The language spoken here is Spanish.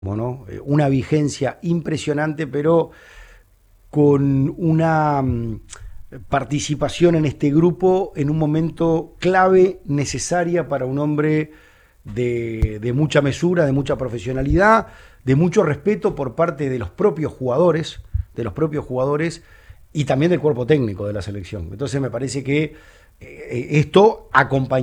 ¿no? Una vigencia impresionante, pero con una participación en este grupo en un momento clave, necesaria para un hombre de mucha mesura, de mucha profesionalidad, de mucho respeto por parte de los propios jugadores y también del cuerpo técnico de la selección. Entonces me parece que esto acompaña